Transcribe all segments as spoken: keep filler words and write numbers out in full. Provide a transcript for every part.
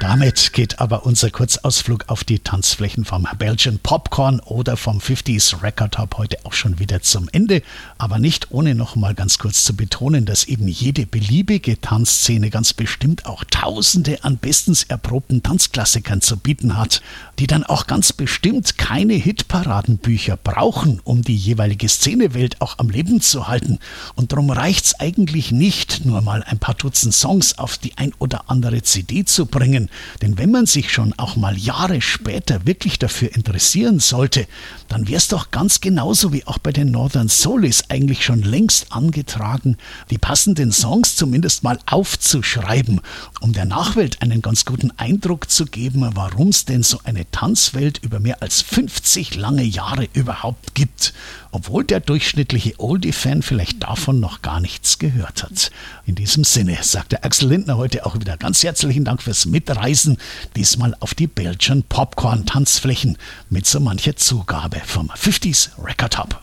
Damit geht aber unser Kurzausflug auf die Tanzflächen vom Belgian Popcorn oder vom fünfziger Record Hop heute auch schon wieder zum Ende. Aber nicht ohne noch mal ganz kurz zu betonen, dass eben jede beliebige Tanzszene ganz bestimmt auch Tausende an bestens erprobten Tanzklassikern zu bieten hat, die dann auch ganz bestimmt keine Hitparadenbücher brauchen, um die jeweilige Szenewelt auch am Leben zu halten. Und darum reicht's eigentlich nicht, nur mal ein paar Dutzend Songs auf die ein oder andere C D zu bringen. Denn wenn man sich schon auch mal Jahre später wirklich dafür interessieren sollte, dann wäre es doch ganz genauso wie auch bei den Northern Solis eigentlich schon längst angetragen, die passenden Songs zumindest mal aufzuschreiben, um der Nachwelt einen ganz guten Eindruck zu geben, warum es denn so eine Tanzwelt über mehr als fünfzig lange Jahre überhaupt gibt, obwohl der durchschnittliche Oldie-Fan vielleicht davon noch gar nichts gehört hat. In diesem Sinne sagt der Axel Lindner heute auch wieder ganz herzlichen Dank fürs Mitreisen, diesmal auf die Belgian Popcorn-Tanzflächen mit so mancher Zugabe vom fünfziger Record Hop.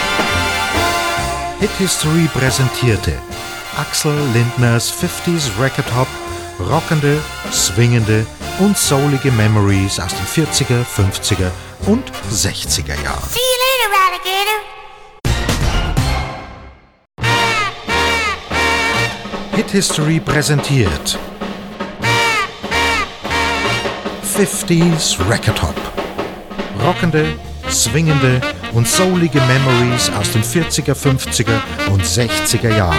Hit History präsentierte Axel Lindners fünfziger Record Hop, rockende, swingende und soulige Memories aus den vierziger, fünfziger und sechziger Jahren. See you later, Alligator. Hit History präsentiert fünfziger Record Hop, rockende, swingende und soulige Memories aus den vierziger, fünfziger und sechziger Jahren.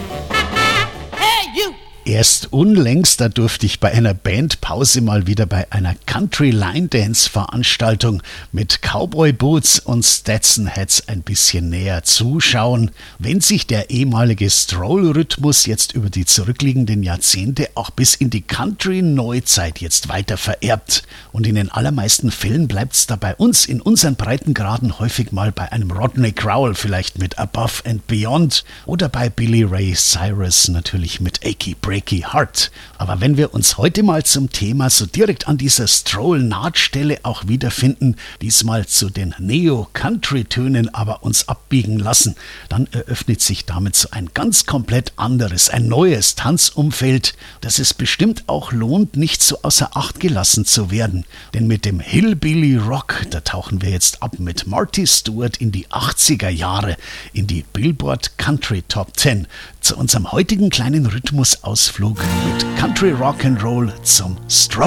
Erst unlängst, da durfte ich bei einer Bandpause mal wieder bei einer Country Line Dance Veranstaltung mit Cowboy Boots und Stetson Hats ein bisschen näher zuschauen. Wenn sich der ehemalige Stroll-Rhythmus jetzt über die zurückliegenden Jahrzehnte auch bis in die Country-Neuzeit jetzt weiter vererbt. Und in den allermeisten Fällen bleibt es da bei uns in unseren Breitengraden häufig mal bei einem Rodney Crowell vielleicht mit Above and Beyond oder bei Billy Ray Cyrus natürlich mit Achy Breaky Heart. Aber wenn wir uns heute mal zum Thema so direkt an dieser Stroll-Nahtstelle auch wiederfinden, diesmal zu den Neo-Country-Tönen aber uns abbiegen lassen, dann eröffnet sich damit so ein ganz komplett anderes, ein neues Tanzumfeld, das es bestimmt auch lohnt, nicht so außer Acht gelassen zu werden. Denn mit dem Hillbilly Rock, da tauchen wir jetzt ab mit Marty Stuart in die achtziger Jahre, in die Billboard Country Top zehn, zu unserem heutigen kleinen Rhythmusausflug mit Country Rock'n'Roll zum Stroll.